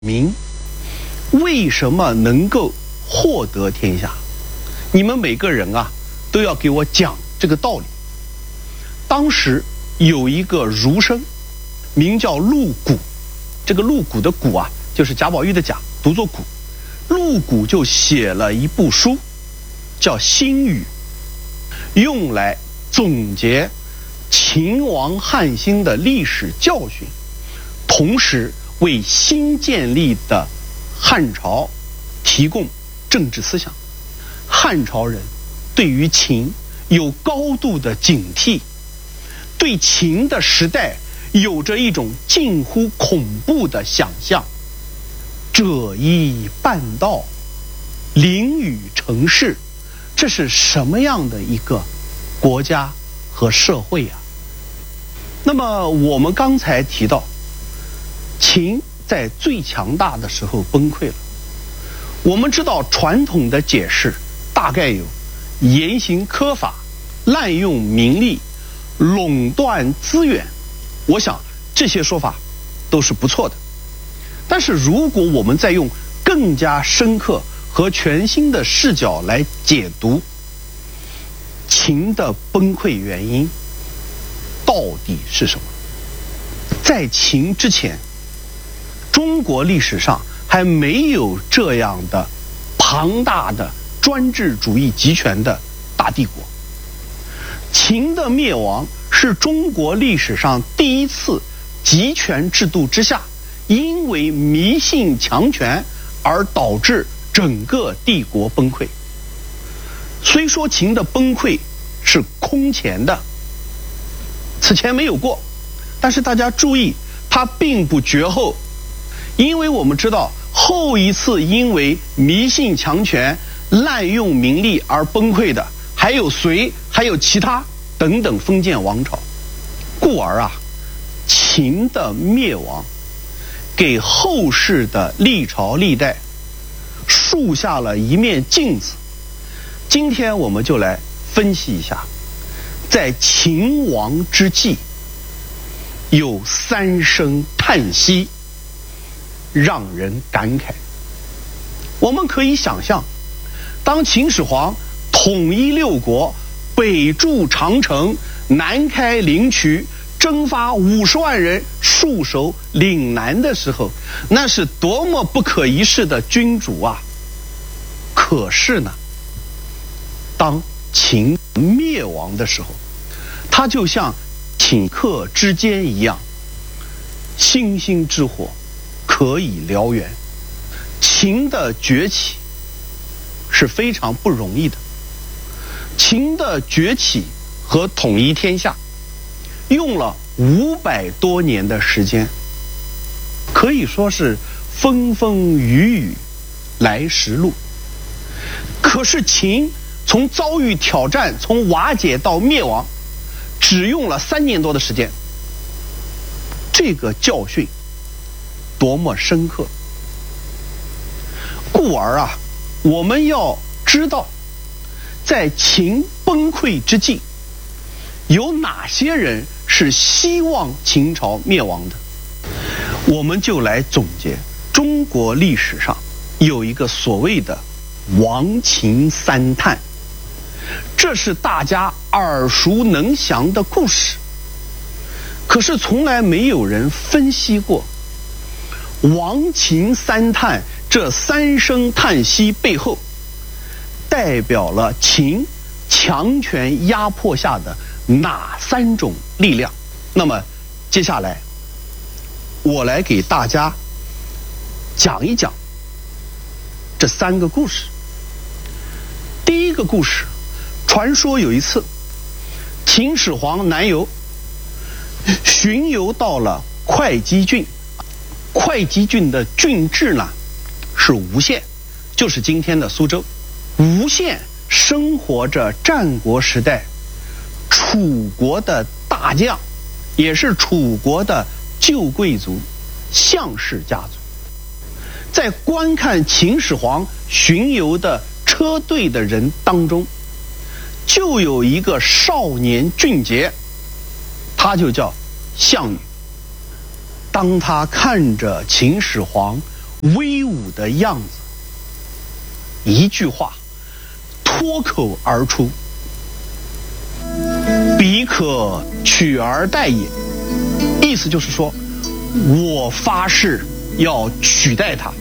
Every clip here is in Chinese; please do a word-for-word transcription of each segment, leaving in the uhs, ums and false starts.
明为什么能够获得天下？你们每个人啊，都要给我讲这个道理。当时有一个儒生，名叫陆贾，这个陆贾的贾啊，就是贾宝玉的贾，读作贾。陆贾就写了一部书，叫《新语》，用来总结秦王汉兴的历史教训，同时为新建立的汉朝提供政治思想。汉朝人对于秦有高度的警惕，对秦的时代有着一种近乎恐怖的想象。者亦半道，凌羽成市，这是什么样的一个国家和社会啊？那么我们刚才提到，秦在最强大的时候崩溃了。我们知道传统的解释大概有严刑苛法、滥用民力、垄断资源，我想这些说法都是不错的。但是如果我们再用更加深刻和全新的视角来解读秦的崩溃原因到底是什么？在秦之前，中国历史上还没有这样的庞大的专制主义集权的大帝国。秦的灭亡是中国历史上第一次集权制度之下，因为迷信强权而导致整个帝国崩溃。虽说秦的崩溃是空前的，此前没有过，但是大家注意，它并不绝后。因为我们知道后一次因为迷信强权、滥用民力而崩溃的还有隋，还有其他等等封建王朝。故而啊，秦的灭亡给后世的历朝历代树下了一面镜子。今天我们就来分析一下，在秦亡之际有三声叹息让人感慨。我们可以想象，当秦始皇统一六国，北筑长城，南开灵渠，征发五十万人戍守岭南的时候，那是多么不可一世的君主啊！可是呢，当秦灭亡的时候，他就像顷刻之间一样，星星之火可以燎原。秦的崛起是非常不容易的。秦的崛起和统一天下用了五百多年的时间，可以说是风风雨雨来时路。可是秦从遭遇挑战，从瓦解到灭亡，只用了三年多的时间。这个教训多么深刻！故而啊，我们要知道，在秦崩溃之际，有哪些人是希望秦朝灭亡的？我们就来总结中国历史上有一个所谓的亡秦三叹，这是大家耳熟能详的故事。可是从来没有人分析过亡秦三叹这三声叹息背后代表了秦强权压迫下的哪三种力量。那么接下来我来给大家讲一讲这三个故事。第一个故事，传说有一次秦始皇南游，巡游到了会稽郡。会稽郡的郡治呢是吴县，就是今天的苏州。吴县生活着战国时代楚国的大将，也是楚国的旧贵族项氏家族。在观看秦始皇巡游的车队的人当中，就有一个少年俊杰，他就叫项羽。当他看着秦始皇威武的样子，一句话脱口而出：彼可取而代也。意思就是说，我发誓要取代他。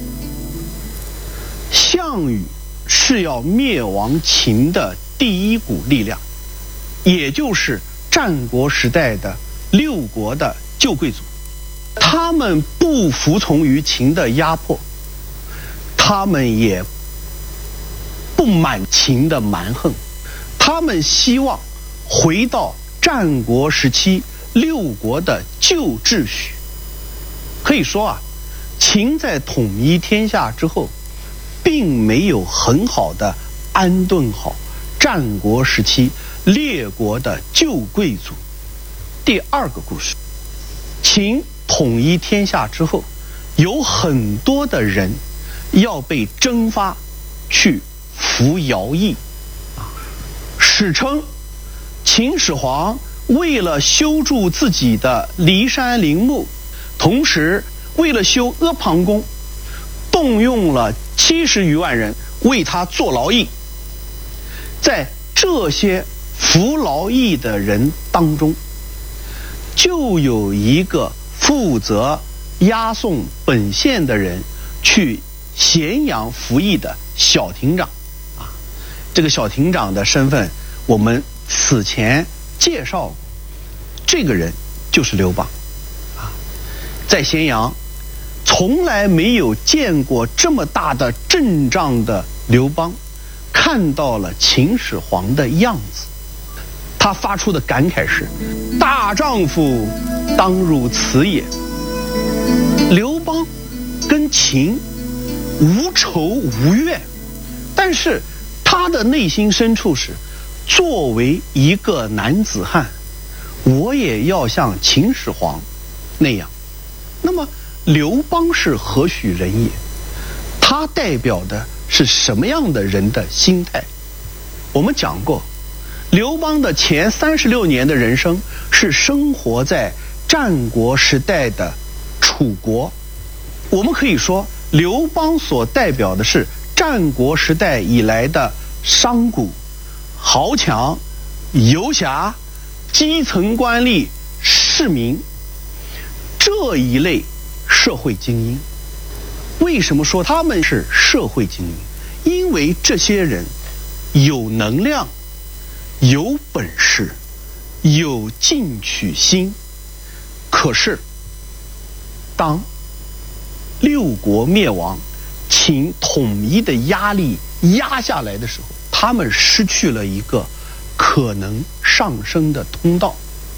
项羽是要灭亡秦的第一股力量，也就是战国时代的六国的旧贵族。他们不服从于秦的压迫，他们也不满秦的蛮横，他们希望回到战国时期六国的旧秩序。可以说啊，秦在统一天下之后，并没有很好的安顿好战国时期列国的旧贵族。第二个故事，秦统一天下之后，有很多的人要被征发去服徭役。史称秦始皇为了修筑自己的骊山陵墓，同时为了修阿房宫，动用了七十余万人为他做劳役。在这些服劳役的人当中，就有一个负责押送本县的人去咸阳服役的小亭长啊。这个小亭长的身份我们此前介绍过，这个人就是刘邦啊。在咸阳从来没有见过这么大的阵仗的刘邦，看到了秦始皇的样子，他发出的感慨是：大丈夫当如此也。刘邦跟秦无仇无怨，但是他的内心深处是，作为一个男子汉，我也要像秦始皇那样。那么刘邦是何许人也？他代表的是什么样的人的心态？我们讲过，刘邦的前三十六年的人生是生活在战国时代的楚国。我们可以说，刘邦所代表的是战国时代以来的商贾、豪强、游侠、基层官吏、市民这一类社会精英。为什么说他们是社会精英？因为这些人有能量、有本事、有进取心。可是当六国灭亡、秦统一的压力压下来的时候，他们失去了一个可能上升的通道。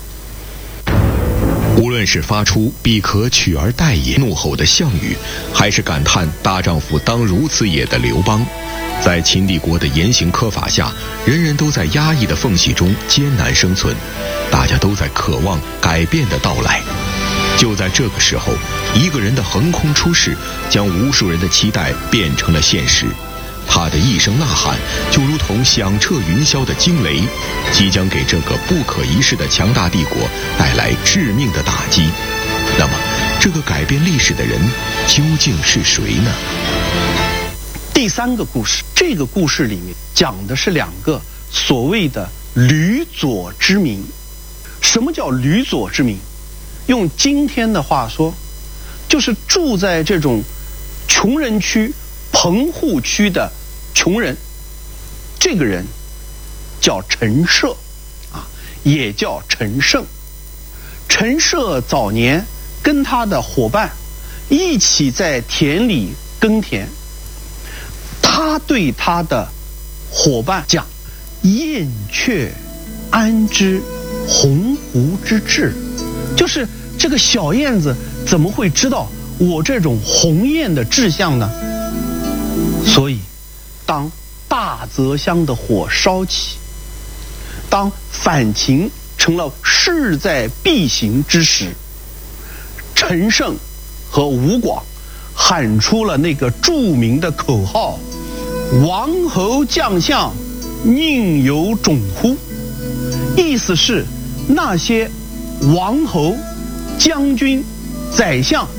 无论是发出彼可取而代也怒吼的项羽，还是感叹大丈夫当如此也的刘邦，在秦帝国的严刑苛法下，人人都在压抑的缝隙中艰难生存，大家都在渴望改变的到来。就在这个时候，一个人的横空出世，将无数人的期待变成了现实。他的一声呐喊，就如同响彻云霄的惊雷，即将给这个不可一世的强大帝国带来致命的打击。那么，这个改变历史的人究竟是谁呢？ 第三个故事，这个故事里面讲的是两个所谓的吕左之民。什么叫吕左之民？用今天的话说，就是住在这种穷人区、棚户区的穷人。这个人叫陈涉啊，也叫陈胜。陈涉早年跟他的伙伴一起在田里耕田，他对他的伙伴讲：燕雀安知鸿鹄之志？就是这个小燕子怎么会知道我这种鸿雁的志向呢？所以当大泽乡的火烧起，当反秦成了势在必行之时，陈胜和吴广喊出了那个著名的口号：王侯将相宁有种乎？意思是那些王侯、将军、宰相，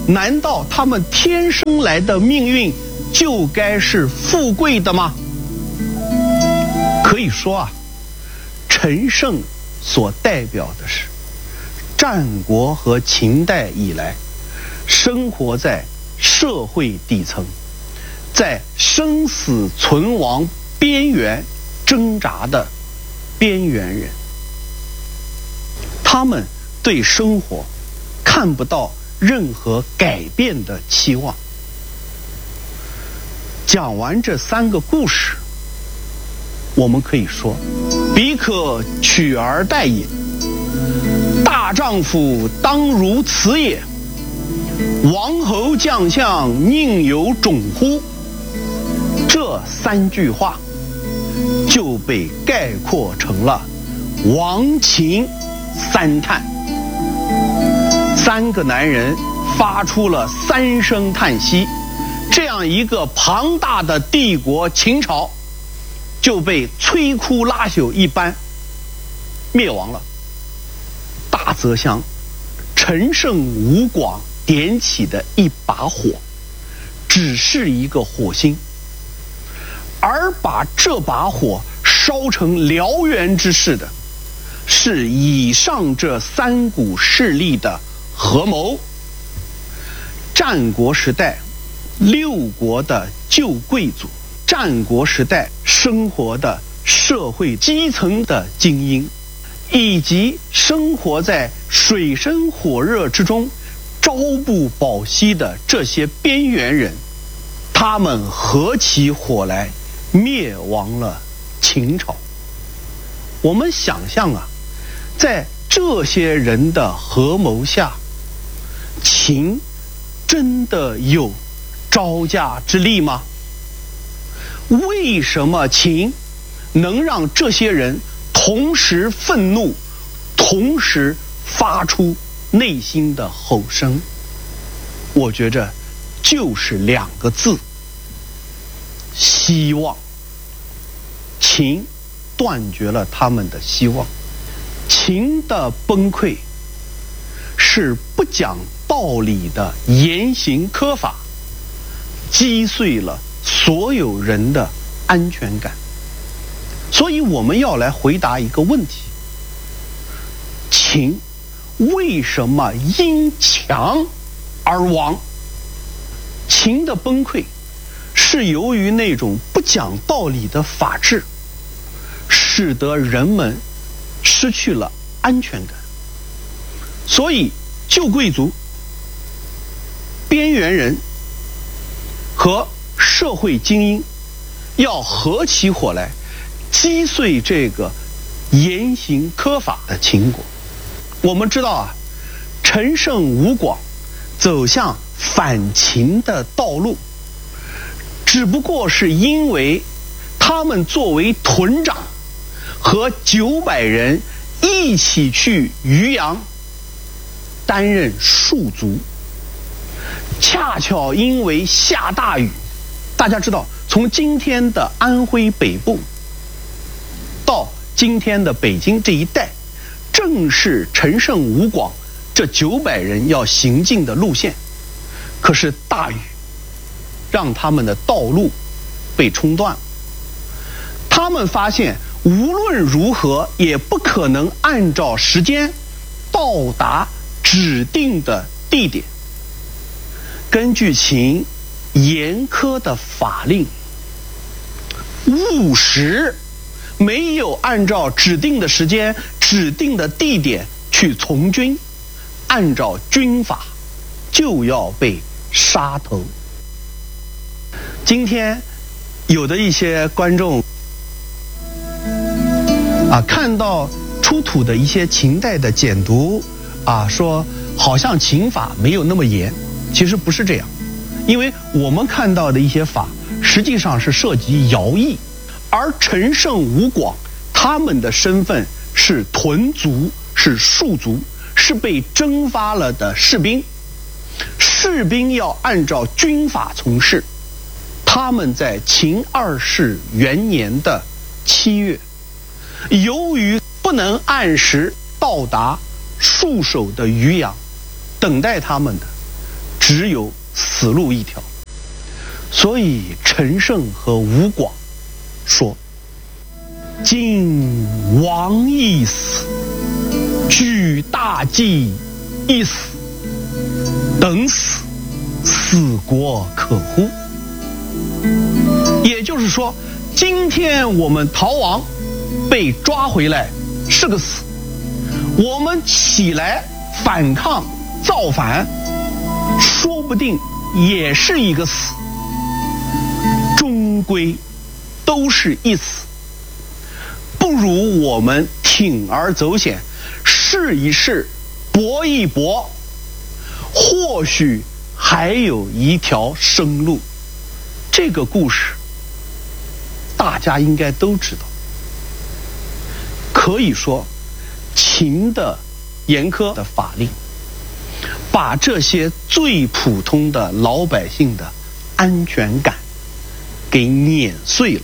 难道他们天生来的命运就该是富贵的吗？可以说啊，陈胜所代表的是战国和秦代以来生活在社会底层，在生死存亡边缘挣扎的边缘人。他们对生活看不到任何改变的期望。讲完这三个故事，我们可以说，彼可取而代也，大丈夫当如此也，王侯将相宁有种乎？这三句话就被概括成了王秦三叹。三个男人发出了三声叹息，这样一个庞大的帝国秦朝就被摧枯拉朽一般灭亡了。大泽乡陈胜吴广点起的一把火，只是一个火星，而把这把火烧成燎原之势的，是以上这三股势力的合谋。战国时代六国的旧贵族，战国时代生活的社会基层的精英，以及生活在水深火热之中朝不保夕的这些边缘人，他们合起伙来灭亡了秦朝。我们想象啊，在这些人的合谋下，秦真的有招架之力吗？为什么秦能让这些人同时愤怒，同时发出内心的吼声？我觉着就是两个字：希望。秦断绝了他们的希望。秦的崩溃是不讲道理的严刑苛法击碎了所有人的安全感。所以我们要来回答一个问题：秦为什么因强而亡？秦的崩溃是由于那种不讲道理的法治，使得人们失去了安全感。所以旧贵族、边缘人和社会精英要合起伙来击碎这个严刑苛法的秦国。我们知道啊，陈胜吴广走向反秦的道路，只不过是因为他们作为屯长和九百人一起去渔阳担任戍卒，恰巧因为下大雨。大家知道，从今天的安徽北部到今天的北京这一带，正是陈胜吴广这九百人要行进的路线。可是大雨让他们的道路被冲断了，他们发现无论如何也不可能按照时间到达指定的地点。根据秦严苛的法令，误时没有按照指定的时间、指定的地点去从军，按照军法就要被杀头。今天有的一些观众啊，看到出土的一些秦代的简牍啊，说好像秦法没有那么严，其实不是这样。因为我们看到的一些法实际上是涉及徭役，而陈胜吴广他们的身份是屯卒，是戍卒，是被征发了的士兵。士兵要按照军法从事。他们在秦二世元年的七月，由于不能按时到达戍守的渔阳，等待他们的只有死路一条。所以陈胜和吴广说：今王一死，举大计一死，等死，死国可乎？也就是说，今天我们逃亡被抓回来是个死，我们起来反抗造反说不定也是一个死，终归都是一死。不如我们铤而走险，试一试，搏一搏，或许还有一条生路。这个故事大家应该都知道。可以说，秦的严苛的法令把这些最普通的老百姓的安全感给碾碎了。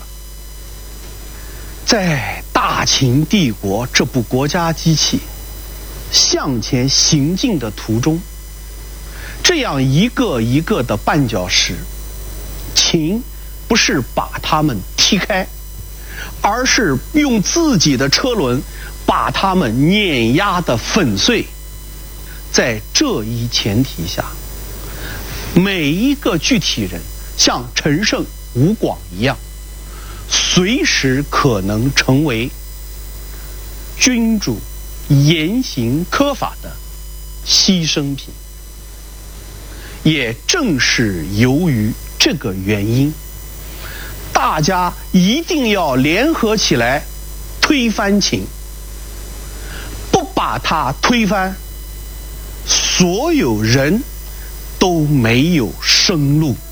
在大秦帝国这部国家机器向前行进的途中，这样一个一个的绊脚石，秦不是把他们踢开，而是用自己的车轮把他们碾压得粉碎。在这一前提下，每一个具体人像陈胜、吴广一样，随时可能成为君主严刑苛法的牺牲品。也正是由于这个原因，大家一定要联合起来推翻秦。不把它推翻，所有人都没有生路。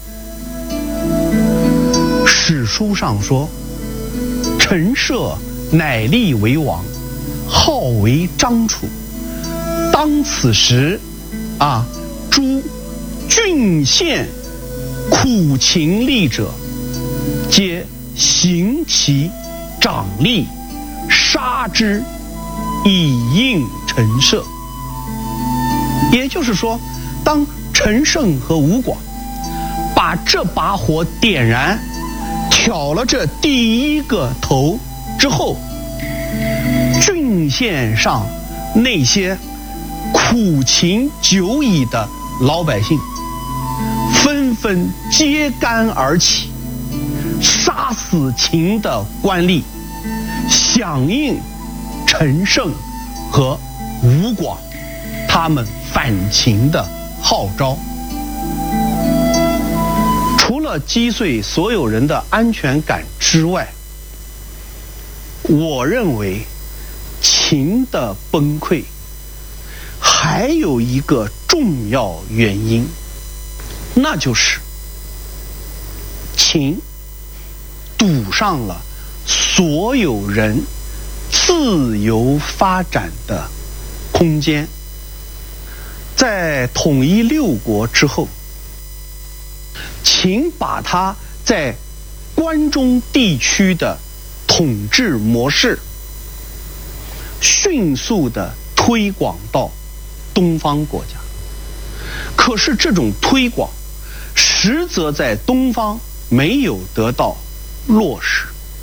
史书上说，陈涉乃立为王，号为张楚。当此时，啊，诸郡县苦秦吏者，皆行其长吏，杀之，以应陈涉。也就是说，当陈胜和吴广把这把火点燃，挑了这第一个头之后，郡县上那些苦秦久矣的老百姓纷纷揭竿而起，杀死秦的官吏，响应陈胜和吴广他们反秦的号召。除了击碎所有人的安全感之外，我认为秦的崩溃还有一个重要原因，那就是秦堵上了所有人自由发展的空间。在统一六国之后，秦把他在关中地区的统治模式迅速地推广到东方国家。可是这种推广实则在东方没有得到落实。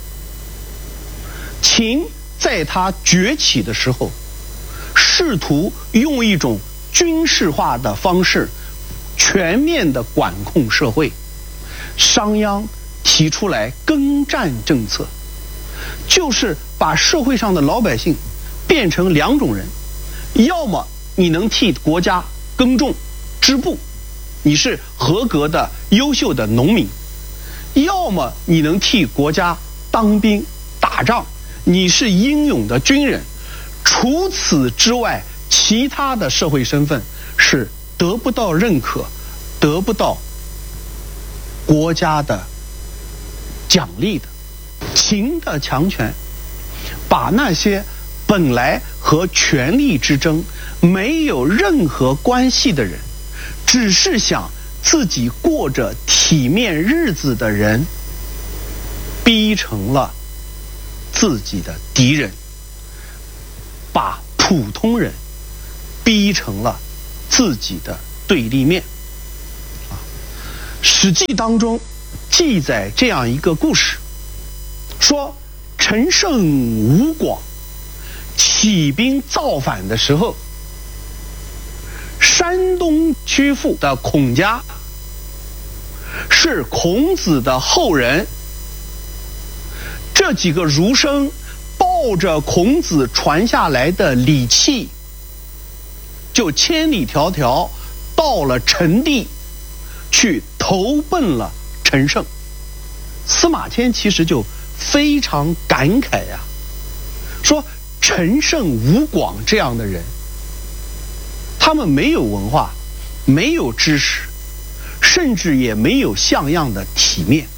秦在他崛起的时候，试图用一种军事化的方式全面地管控社会。商鞅提出来耕战政策，就是把社会上的老百姓变成两种人，要么你能替国家耕种织布，你是合格的优秀的农民；要么你能替国家当兵打仗，你是英勇的军人。除此之外，其他的社会身份是得不到认可，得不到国家的奖励的。秦的强权把那些本来和权力之争没有任何关系的人，只是想自己过着体面日子的人，逼成了自己的敌人，把普通人逼成了自己的对立面。 史记当中记载这样一个故事，说陈胜吴广起兵造反的时候，山东曲阜的孔家是孔子的后人，这几个儒生抱着孔子传下来的礼器，就千里迢迢到了陈地，去投奔了陈胜。司马迁其实就非常感慨呀、啊，说陈胜吴广这样的人，他们没有文化，没有知识，甚至也没有像样的体面。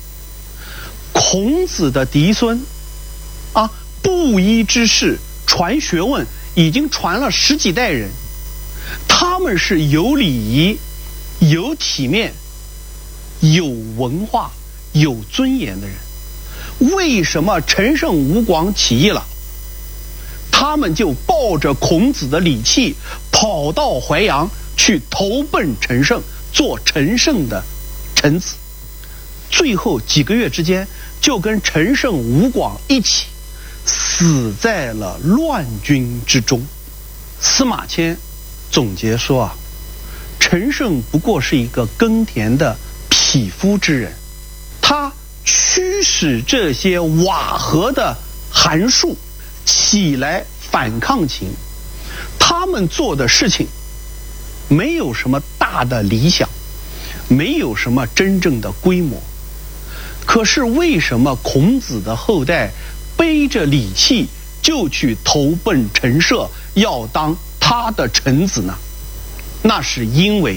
孔子的嫡孙啊，布衣之士，传学问已经传了十几代人，他们是有礼仪、有体面、有文化、有尊严的人。为什么陈胜吴广起义了，他们就抱着孔子的礼器跑到淮阳去投奔陈胜，做陈胜的臣子，最后几个月之间就跟陈胜吴广一起死在了乱军之中。司马迁总结说啊，陈胜不过是一个耕田的匹夫之人，他驱使这些瓦合的函数起来反抗秦，他们做的事情没有什么大的理想，没有什么真正的规模。可是为什么孔子的后代背着礼器就去投奔陈涉，要当他的臣子呢？那是因为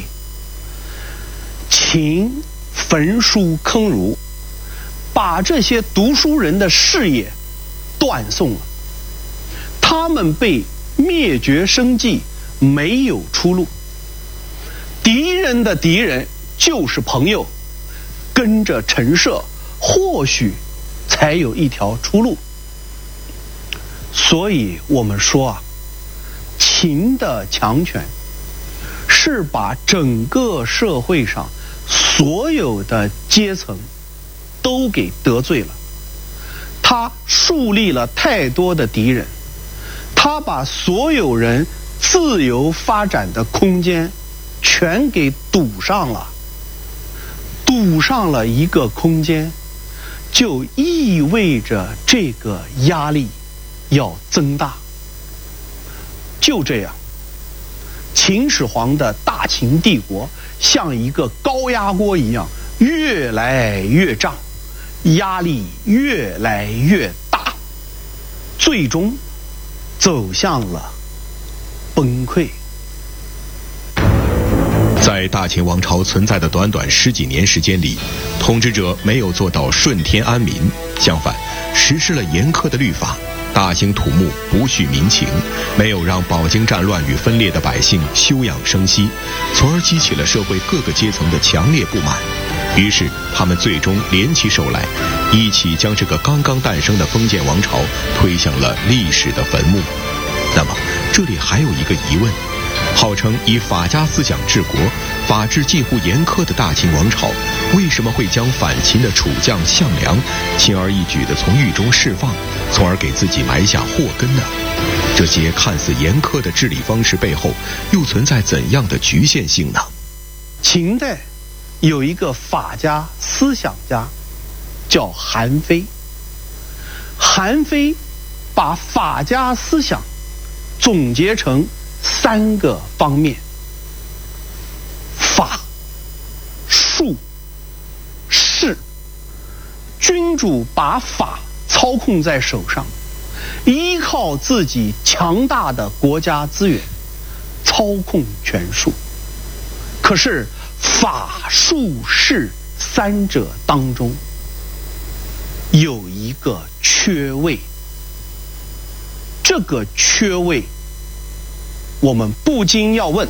秦焚书坑儒，把这些读书人的事业断送了，他们被灭绝生计，没有出路。敌人的敌人就是朋友，跟着陈涉或许才有一条出路。所以我们说啊，秦的强权是把整个社会上所有的阶层都给得罪了，他树立了太多的敌人，他把所有人自由发展的空间全给堵上了。堵上了一个空间，就意味着这个压力要增大。就这样，秦始皇的大秦帝国像一个高压锅一样，越来越胀，压力越来越大，最终走向了崩溃。 在大秦王朝存在的短短十几年时间里，统治者没有做到顺天安民，相反，实施了严苛的律法，大兴土木，不恤民情，没有让饱经战乱与分裂的百姓休养生息，从而激起了社会各个阶层的强烈不满。于是，他们最终联起手来，一起将这个刚刚诞生的封建王朝推向了历史的坟墓。那么，这里还有一个疑问。号称以法家思想治国，法制近乎严苛的大秦王朝，为什么会将反秦的楚将项梁轻而易举地从狱中释放，从而给自己埋下祸根呢？这些看似严苛的治理方式背后，又存在怎样的局限性呢？ 秦代有一个法家思想家叫韩非，韩非把法家思想总结成三个方面：法、术、势。君主把法操控在手上，依靠自己强大的国家资源操控权术。可是法、术、势三者当中有一个缺位，这个缺位我们不禁要问：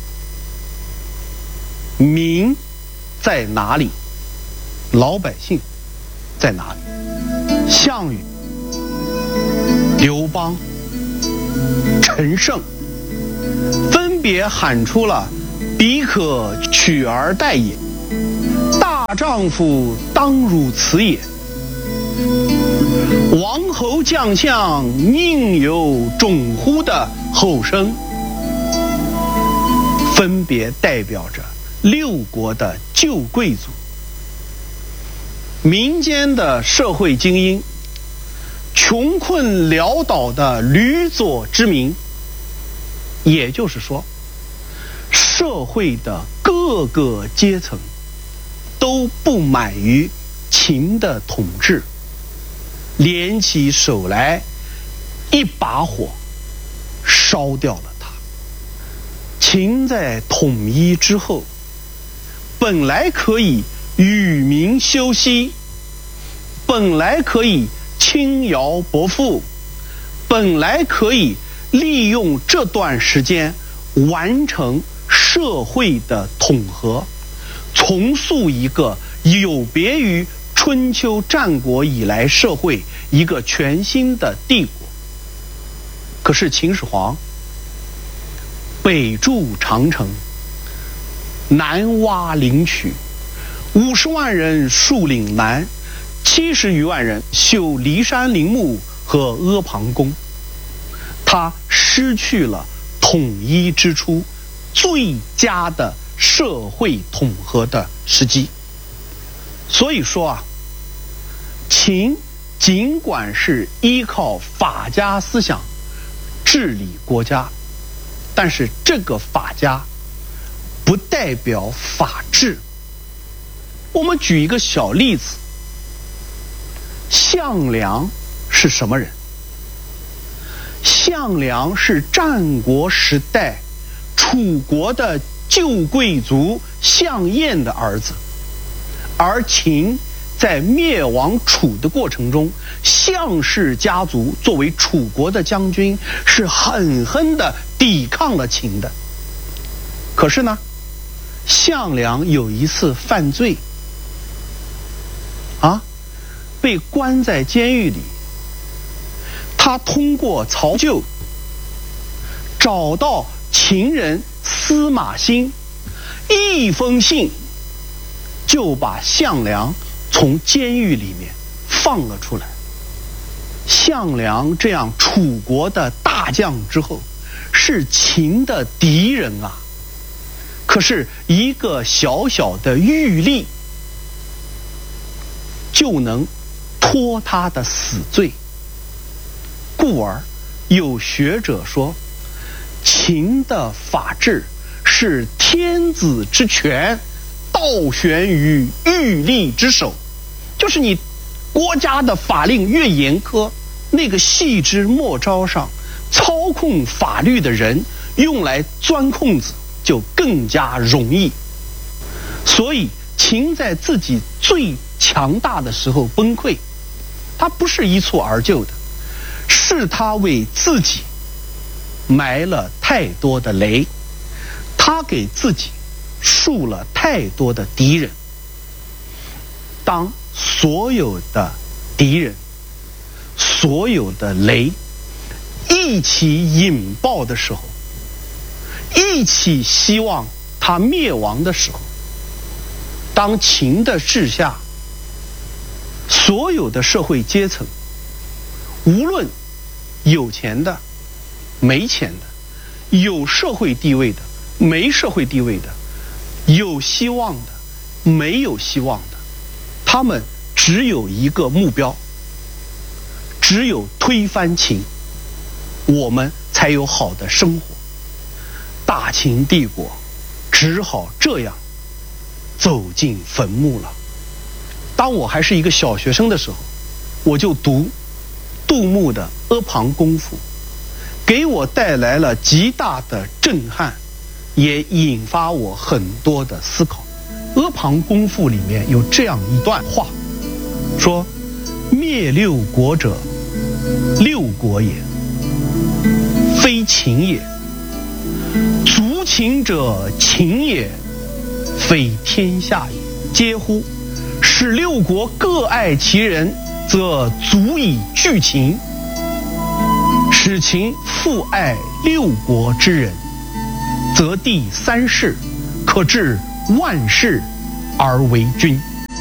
民在哪里？老百姓在哪里？项羽、刘邦、陈胜分别喊出了“彼可取而代也”， 丈夫当如此也。王侯将相宁有种乎的后生，分别代表着六国的旧贵族、民间的社会精英、穷困潦倒的吕左之民，也就是说，社会的各个阶层都不满于秦的统治，联起手来，一把火烧掉了它。秦在统一之后，本来可以与民休息，本来可以轻徭薄赋，本来可以利用这段时间完成社会的统合，重塑一个有别于春秋战国以来社会一个全新的帝国。可是秦始皇北筑长城，南挖灵渠，五十万人戍岭南，七十余万人修骊山陵墓和阿房宫，他失去了统一之初最佳的社会统合的时机。所以说啊，秦尽管是依靠法家思想治理国家，但是这个法家不代表法治。我们举一个小例子，项梁是什么人？项梁是战国时代楚国的旧贵族项燕的儿子，而秦在灭亡楚的过程中，项氏家族作为楚国的将军，是狠狠地抵抗了秦的。可是呢，项梁有一次犯罪，啊，被关在监狱里。他通过曹咎找到秦人司马欣，一封信就把项梁从监狱里面放了出来。项梁这样楚国的大将之后，是秦的敌人啊。可是一个小小的狱吏就能脱他的死罪，故而有学者说，秦的法治是天子之权倒悬于狱吏之手，就是你国家的法令越严苛，那个细枝末梢上操控法律的人用来钻空子就更加容易。所以秦在自己最强大的时候崩溃，他不是一蹴而就的，是他为自己埋了太多的雷，他给自己树了太多的敌人。当所有的敌人、所有的雷一起引爆的时候，一起希望他灭亡的时候，当秦的治下，所有的社会阶层，无论有钱的、没钱的，有社会地位的、没社会地位的，有希望的、没有希望的，他们只有一个目标，只有推翻秦，我们才有好的生活。大秦帝国只好这样走进坟墓了。当我还是一个小学生的时候，我就读杜牧的《阿房宫赋》，给我带来了极大的震撼，也引发我很多的思考。《阿房宫赋》里面有这样一段话，说：灭六国者，六国也，非秦也；族秦者，秦也，非天下也。嗟乎！使六国各爱其人，则足以拒秦；使秦复爱六国之人，则第三世可治万世而为君。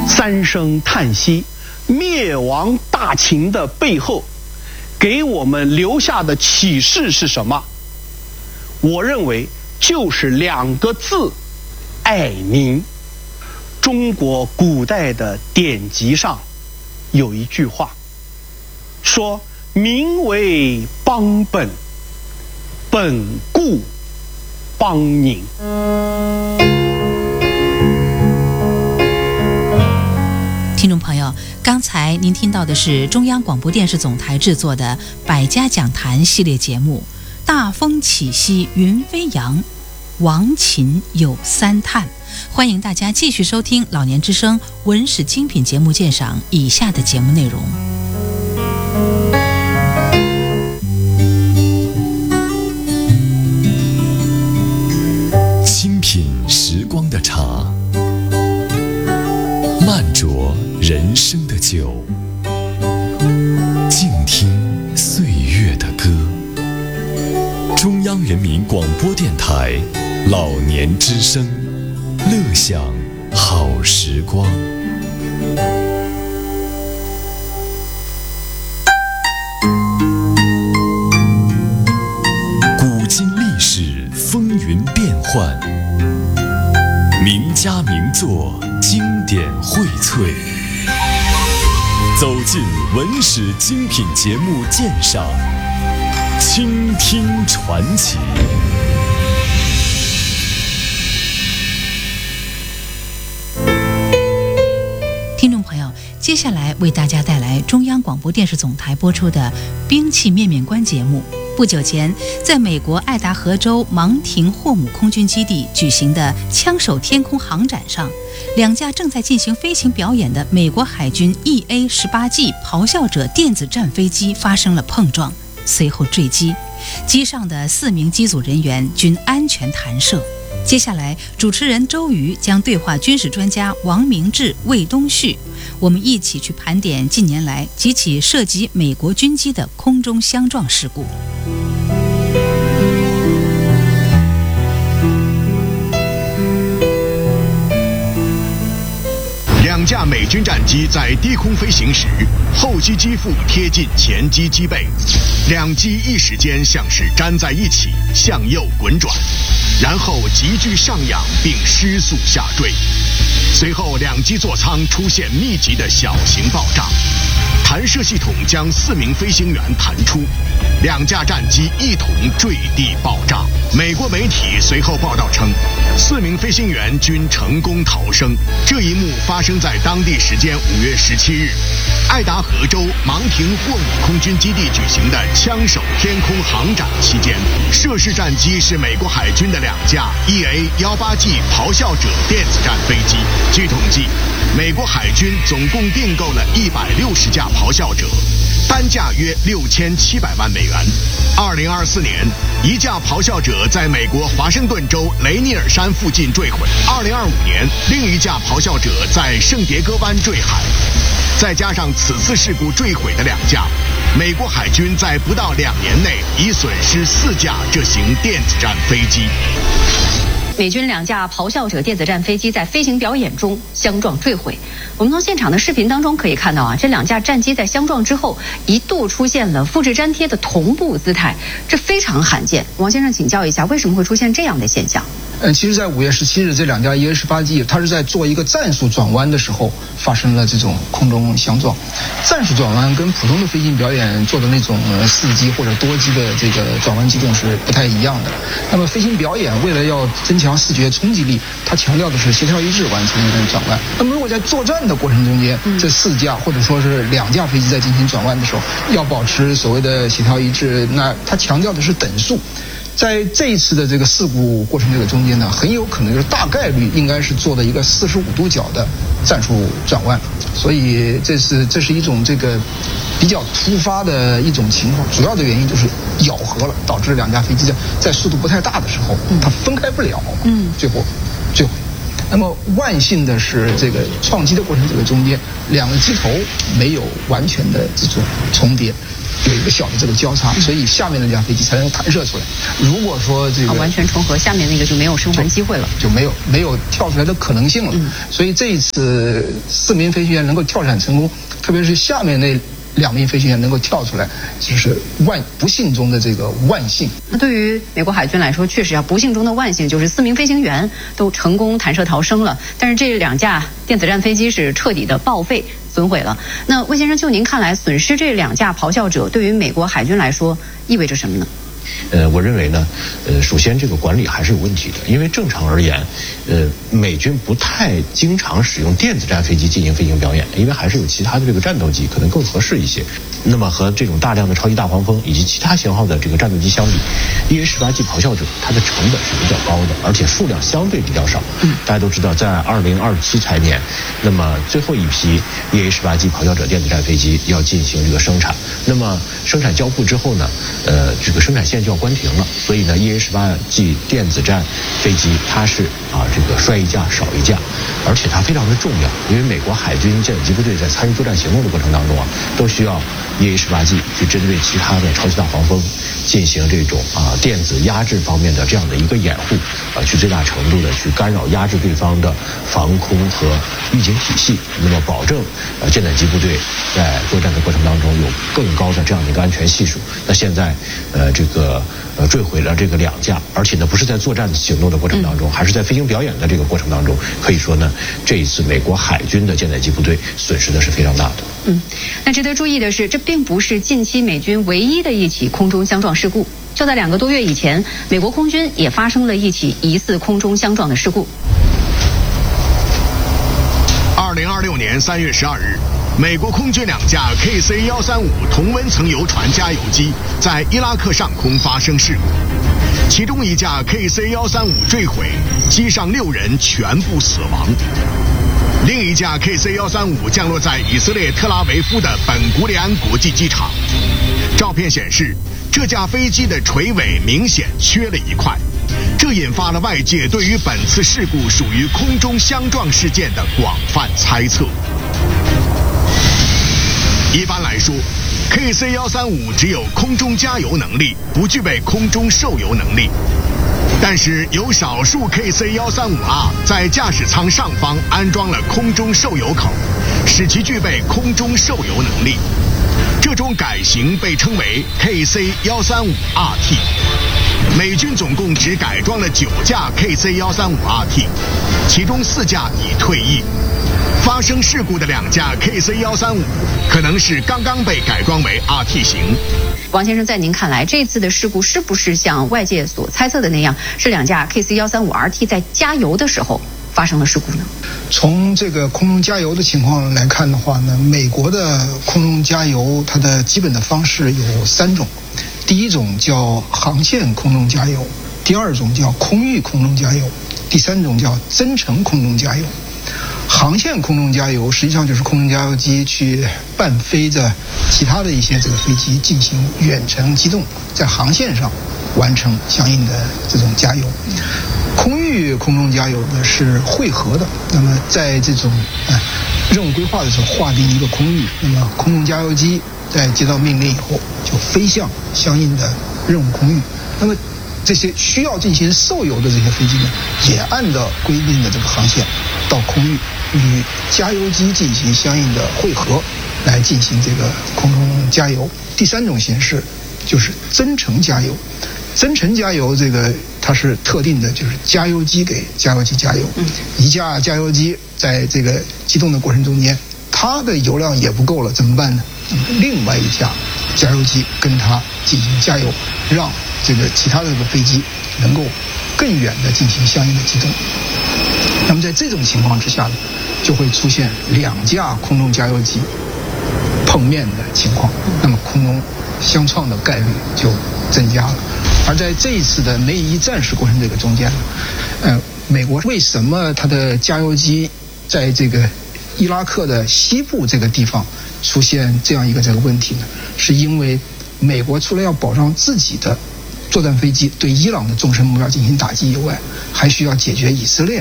三声叹息，灭亡大秦的背后给我们留下的启示是什么？我认为就是两个字：爱民。中国古代的典籍上有一句话说：民为邦本，本固邦宁。 听众朋友，刚才您听到的是中央广播电视总台制作的《百家讲坛》系列节目《大风起兮云飞扬》，亡秦有三叹。欢迎大家继续收听老年之声文史精品节目鉴赏以下的节目内容。 清品时光的茶，慢酌人生的酒，静听岁月的歌。中央人民广播电台老年之声，乐享好时光。古今历史风云变幻，名家名作经典荟萃，走进文史精品节目鉴赏，倾听传奇。 听众朋友，接下来为大家带来中央广播电视总台播出的《兵器面面观》节目。不久前，在美国爱达荷州芒廷霍姆空军基地举行的枪手天空航展上，两架正在进行飞行表演的美国海军 E A 十八 G 咆哮者电子战飞机发生了碰撞，随后坠机，机上的四名机组人员均安全弹射。接下来，主持人周瑜将对话军事专家王明志、魏东旭，我们一起去盘点近年来几起涉及美国军机的空中相撞事故。 两架美军战机在低空飞行时，后机机腹贴近前机机背，两机一时间像是粘在一起，向右滚转，然后急剧上扬并失速下坠。随后两机座舱出现密集的小型爆炸，弹射系统将四名飞行员弹出，两架战机一同坠地爆炸。美国媒体随后报道称，四名飞行员均成功逃生。这一幕发生在当地时间五月十七日，爱达荷州芒廷霍姆空军基地举行的枪手天空航展期间，涉事战机是美国海军的两架 E A 十八 G 咆哮者电子战飞机。据统计，美国海军总共订购了一百六十架咆哮者，单价约六千七百万美元。二零二四年，一架咆哮者在美国华盛顿州雷尼尔山附近坠毁。二零二五年，另一架咆哮者在圣迭戈湾坠海。再加上此次事故坠毁的两架，美国海军在不到两年内已损失四架这型电子战飞机。 美军两架咆哮者电子战飞机在飞行表演中相撞坠毁。我们从现场的视频当中可以看到啊，这两架战机在相撞之后一度出现了复制粘贴的同步姿态，这非常罕见。王先生请教一下，为什么会出现这样的现象？ 嗯，其实，在五月十七日，这两架 E A 十八 G， 它是在做一个战术转弯的时候发生了这种空中相撞。战术转弯跟普通的飞行表演做的那种四机或者多机的这个转弯机动是不太一样的。那么，飞行表演为了要增强视觉冲击力，它强调的是协调一致完成一种转弯。那么，如果在作战的过程中间，这四架或者说是两架飞机在进行转弯的时候，要保持所谓的协调一致，那它强调的是等速。在这一次的这个事故过程这个中间呢，很有可能就是大概率应该是做的一个四十五度角的战术转弯，所以这是这是一种这个比较突发的一种情况。主要的原因就是咬合了，导致两架飞机在在速度不太大的时候，它分开不了，嗯，最后坠毁。 那么万幸的是，这个创机的过程这个中间，两个机头没有完全的这种重叠。有一个小的这个交叉，所以下面的那架飞机才能弹射出来。如果说这个、 啊、完全重合，下面那个就没有生还机会了， 就没有没有跳出来的可能性了。嗯、所以这一次四名飞行员能够跳伞成功，特别是下面那两名飞行员能够跳出来，就是万不幸中的这个万幸。 那对于美国海军来说，确实啊，不幸中的万幸就是四名飞行员都成功弹射逃生了，但是这两架电子战飞机是彻底的报废损毁了。那魏先生，就您看来，损失这两架咆哮者对于美国海军来说意味着什么呢？ 呃，我认为呢，呃，首先这个管理还是有问题的，因为正常而言，呃，美军不太经常使用电子战飞机进行飞行表演，因为还是有其他的这个战斗机可能更合适一些。那么和这种大量的超级大黄蜂以及其他型号的这个战斗机相比 ，E A 十八 G 咆哮者它的成本是比较高的，而且数量相对比较少。嗯，大家都知道，在二零二七财年，那么最后一批 E A 十八 G 咆哮者电子战飞机要进行这个生产，那么生产交付之后呢，呃，这个生产线就要关停了，所以呢 ，E A 十八 G 电子战飞机它是啊这个摔一架少一架，而且它非常的重要，因为美国海军舰载机部队在参与作战行动的过程当中啊，都需要 E A 十八 G 去针对其他的超级大黄蜂进行这种啊电子压制方面的这样的一个掩护，啊，去最大程度的去干扰压制对方的防空和预警体系，那么保证呃舰载机部队在作战的过程当中有更高的这样的一个安全系数。那现在呃这个呃坠毁了这个两架，而且呢不是在作战行动的过程当中，还是在飞行表演的这个过程当中，可以说呢这一次美国海军的舰载机部队损失的是非常大的。 嗯，那值得注意的是，这并不是近期美军唯一的一起空中相撞事故。就在两个多月以前，美国空军也发生了一起疑似空中相撞的事故。 二零二六年三月十二日，美国空军两架 K C 一三五同温层油船加油机在伊拉克上空发生事故，其中一架 K C 一三五坠毁，机上六人全部死亡。另一架 K C 一三五降落在以色列特拉维夫的本古里安国际机场。照片显示，这架飞机的垂尾明显缺了一块，这引发了外界对于本次事故属于空中相撞事件的广泛猜测。一般来说 K C 一三五只有空中加油能力，不具备空中受油能力。但是有少数 K C 一三五 R 在驾驶舱上方安装了空中受油口，使其具备空中受油能力。这种改型被称为 K C 一三五 R T。美军总共只改装了九架 K C 一三五 R T， 其中四架已退役。发生事故的两架 K C 一三五可能是刚刚被改装为 R T 型。 王先生，在您看来，这次的事故是不是像外界所猜测的那样，是两架 K C 一三五 R T 在加油的时候发生了事故呢？ 从这个空中加油的情况来看的话呢，美国的空中加油它的基本的方式有三种，第一种叫航线空中加油，第二种叫空域空中加油，第三种叫增程空中加油。航线空中加油实际上就是空中加油机去伴飞着其他的一些这个飞机进行远程机动，在航线上完成相应的这种加油。空域空中加油呢是汇合的，那么在这种呃任务规划的时候划定一个空域，那么空中加油机在接到命令以后就飞向相应的任务空域，那么这些需要进行受油的这些飞机呢，也按照规定的这个航线到空域与加油机进行相应的汇合，来进行这个空中加油。第三种形式就是增程加油。增程加油这个它是特定的，就是加油机给加油机加油。一架加油机在这个机动的过程中间，它的油量也不够了，怎么办呢？另外一架加油机跟它进行加油，让这个其他的这个飞机能够更远的进行相应的机动。那么在这种情况之下呢，就会出现两架空中加油机碰面的情况，那么空中相撞的概率就增加了。而在这一次的内伊战事过程这个中间呢，呃，美国为什么它的加油机在这个伊拉克的西部这个地方出现这样一个这个问题呢？是因为美国除了要保障自己的作战飞机对伊朗的纵深目标进行打击以外，还需要解决以色列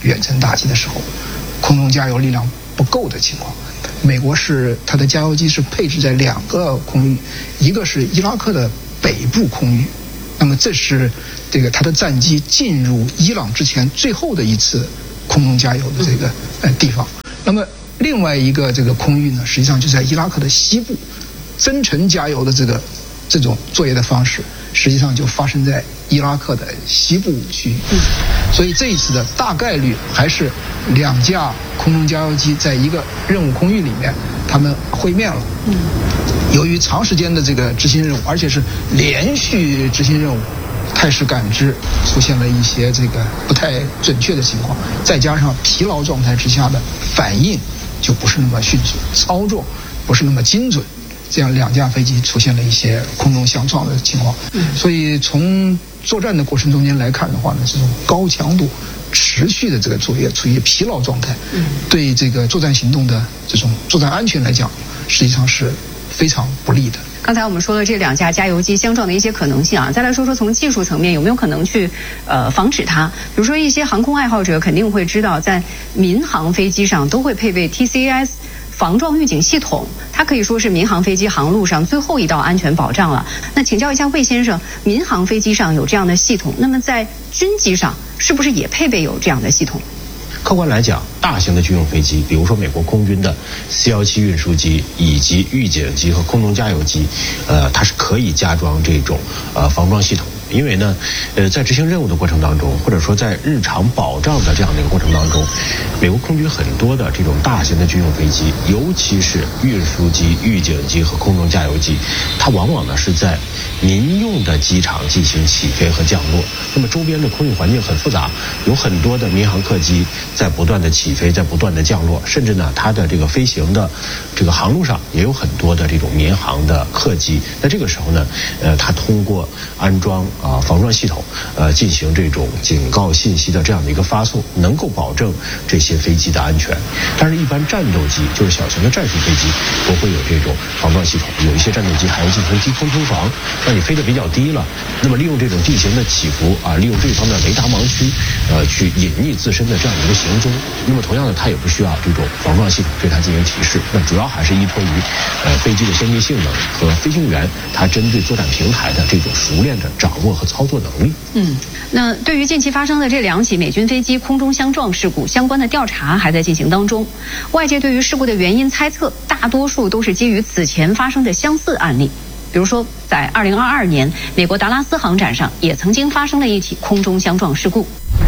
远程打击的时候，空中加油力量不够的情况。美国是它的加油机是配置在两个空域，一个是伊拉克的北部空域，那么这是这个它的战机进入伊朗之前最后的一次空中加油的这个呃地方。那么另外一个这个空域呢，实际上就在伊拉克的西部，增程加油的这个这种作业的方式，实际上就发生在伊拉克的西部区域。所以这一次的大概率还是两架空中加油机在一个任务空域里面，他们会面了。嗯，由于长时间的这个执行任务，而且是连续执行任务，态势感知出现了一些这个不太准确的情况，再加上疲劳状态之下的反应就不是那么迅速，操作不是那么精准，这样两架飞机出现了一些空中相撞的情况。嗯，所以从作战的过程中间来看的话呢，这种高强度持续的这个作业处于疲劳状态，嗯，对这个作战行动的这种作战安全来讲，实际上是非常不利的。 刚才我们说了这两架加油机相撞的一些可能性啊，再来说说从技术层面有没有可能去呃防止它？比如说一些航空爱好者肯定会知道，在民航飞机上都会配备 T C A S 防撞预警系统，它可以说是民航飞机航路上最后一道安全保障了。那请教一下魏先生，民航飞机上有这样的系统，那么在军机上是不是也配备有这样的系统？ 客观来讲，大型的军用飞机，比如说美国空军的 C 十七运输机以及预警机和空中加油机，呃，它是可以加装这种呃防撞系统。因为呢，呃，在执行任务的过程当中，或者说在日常保障的这样的一个过程当中，美国空军很多的这种大型的军用飞机，尤其是运输机、预警机和空中加油机，它往往呢是在民用的机场进行起飞和降落。那么周边的空域环境很复杂，有很多的民航客机在不断的起飞，在不断的降落，甚至呢，它的这个飞行的这个航路上也有很多的这种民航的客机。那这个时候呢，呃，它通过安装啊，防撞系统，呃，进行这种警告信息的这样的一个发送，能够保证这些飞机的安全。但是，一般战斗机就是小型的战术飞机不会有这种防撞系统，有一些战斗机还要进行低空通防，让你飞得比较低了，那么利用这种地形的起伏啊，利用对方的雷达盲区，呃，去隐匿自身的这样一个行踪。那么，同样的，它也不需要这种防撞系统对它进行提示，那主要还是依托于呃飞机的先进性能和飞行员他针对作战平台的这种熟练的掌握和操作能力。 嗯，那对于近期发生的这两起美军飞机空中相撞事故，相关的调查还在进行当中。外界对于事故的原因猜测，大多数都是基于此前发生的相似案例。比如说，在二零二二年，美国达拉斯航展上也曾经发生了一起空中相撞事故。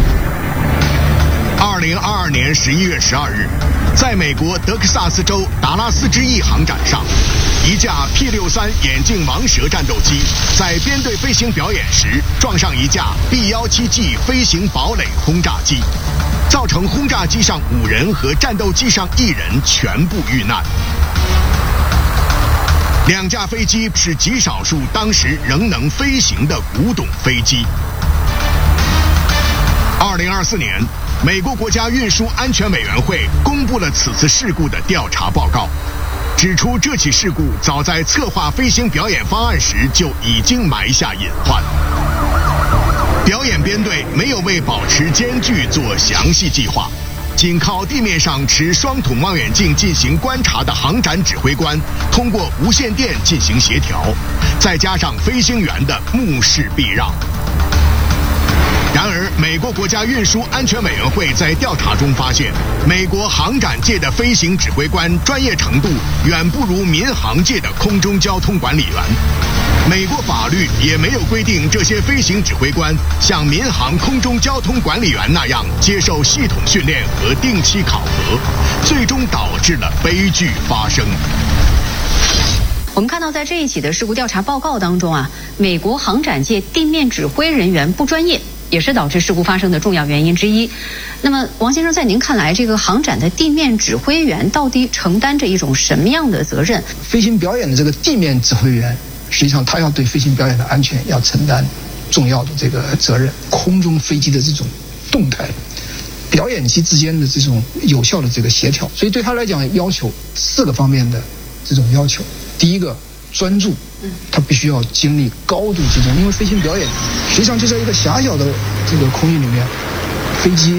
二零二二年十一月十二日，在美国德克萨斯州达拉斯之翼航展上，一架 P 六三 眼镜王蛇战斗机在编队飞行表演时撞上一架 B 十七 G 飞行堡垒轰炸机，造成轰炸机上五人和战斗机上一人全部遇难。两架飞机是极少数当时仍能飞行的古董飞机。二零二四年，美国国家运输安全委员会公布了此次事故的调查报告，指出这起事故早在策划飞行表演方案时就已经埋下隐患。表演编队没有为保持间距做详细计划，仅靠地面上持双筒望远镜进行观察的航展指挥官通过无线电进行协调，再加上飞行员的目视避让。然而，美国国家运输安全委员会在调查中发现，美国航展界的飞行指挥官专业程度远不如民航界的空中交通管理员。美国法律也没有规定这些飞行指挥官像民航空中交通管理员那样接受系统训练和定期考核，最终导致了悲剧发生。 我们看到，在这一起的事故调查报告当中啊，美国航展界地面指挥人员不专业，也是导致事故发生的重要原因之一。那么，王先生，在您看来，这个航展的地面指挥员到底承担着一种什么样的责任？ 飞行表演的这个地面指挥员，实际上他要对飞行表演的安全要承担重要的这个责任。空中飞机的这种动态，表演机之间的这种有效的这个协调，所以对他来讲要求四个方面的这种要求。第一个，专注，他必须要经历高度集中，因为飞行表演实际上就在一个狭小的这个空域里面，飞机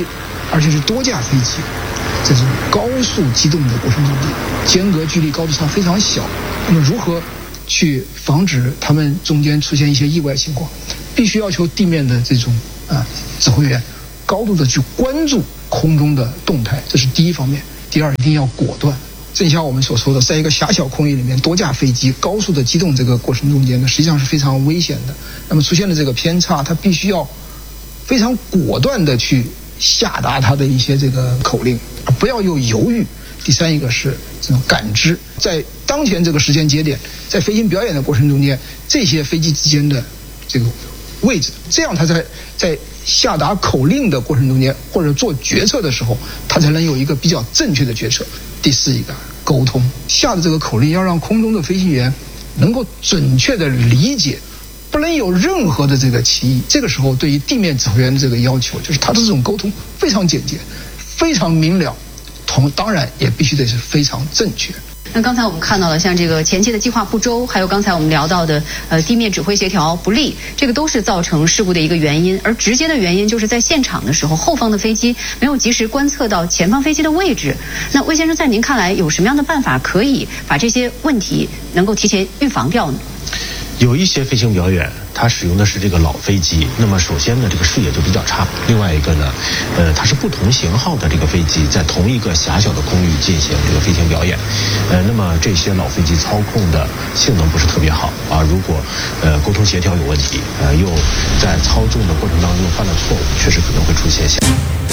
而且是多架飞机这种高速机动的过程中间，间隔距离高度差非常小。那么如何去防止他们中间出现一些意外情况？必须要求地面的这种啊指挥员高度的去关注空中的动态，这是第一方面。第二，一定要果断。正像我们所说的，在一个狭小空域里面，多架飞机高速的机动这个过程中间呢，实际上是非常危险的。那么出现的这个偏差，它必须要非常果断的去下达它的一些这个口令，而不要有犹豫。第三一个是这种感知，在当前这个时间节点，在飞行表演的过程中间，这些飞机之间的这个位置，这样它才在下达口令的过程中间，或者做决策的时候，它才能有一个比较正确的决策。第四一个沟通，下的这个口令要让空中的飞行员能够准确的理解，不能有任何的这个歧义。这个时候对于地面指挥员的这个要求，就是他的这种沟通非常简洁，非常明了，同当然也必须得是非常正确。 那刚才我们看到了，像这个前期的计划不周，还有刚才我们聊到的呃地面指挥协调不力，这个都是造成事故的一个原因。而直接的原因就是在现场的时候，后方的飞机没有及时观测到前方飞机的位置。那魏先生，在您看来，有什么样的办法可以把这些问题能够提前预防掉呢？ 有一些飞行表演，它使用的是这个老飞机，那么首先呢，这个视野就比较差。另外一个呢，呃，它是不同型号的这个飞机在同一个狭小的空域进行这个飞行表演，呃，那么这些老飞机操控的性能不是特别好啊。如果呃沟通协调有问题，呃，又在操纵的过程当中犯了错误，确实可能会出现下。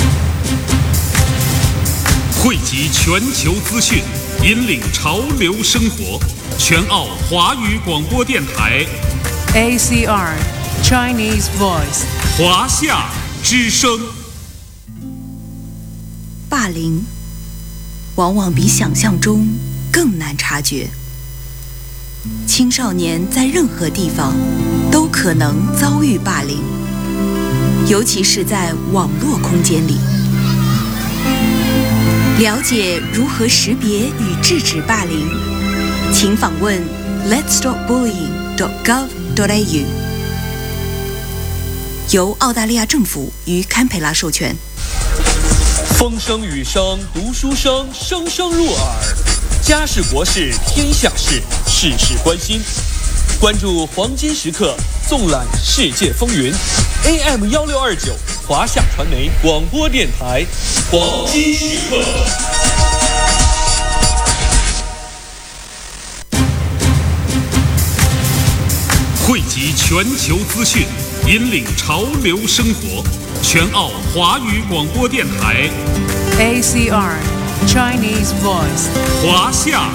汇集全球资讯，引领潮流生活。全澳华语广播电台 A C R Chinese Voice 华夏之声。 霸凌往往比想象中更难察觉，青少年在任何地方都可能遭遇霸凌，尤其是在网络空间里。了解如何识别与制止霸凌，请访问 let's stop bullying dot gov dot a u， 由澳大利亚政府与堪培拉授权。 风声雨声读书声，声声入耳。家事国事天下事，事事关心。关注黄金时刻，纵览世界风云。A M 幺六二九华夏传媒广播电台，黄金时刻。 汇集全球资讯，引领潮流生活。全澳华语广播电台 A C R Chinese Voice 华夏